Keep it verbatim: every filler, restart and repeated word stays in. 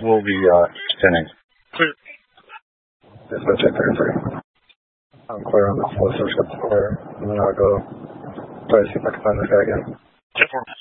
We'll be uh, extending. Clear. Dispatch check thirty-three. I'm clear on the full search up square, and then I'll go try to see if I can find this guy again. ten four.